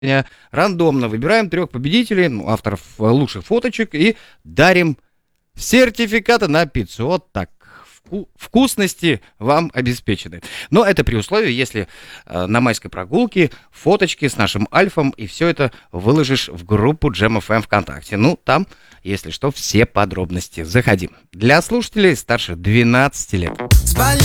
рандомно выбираем 3 победителей, авторов лучших фоточек, и дарим сертификаты на пиццу. Вот так. Вкусности вам обеспечены. Но это при условии, если на майской прогулке фоточки с нашим Альфом, и все это выложишь в группу Jam FM ВКонтакте. Ну, там, если что, все подробности. Заходи. Для слушателей старше 12 лет.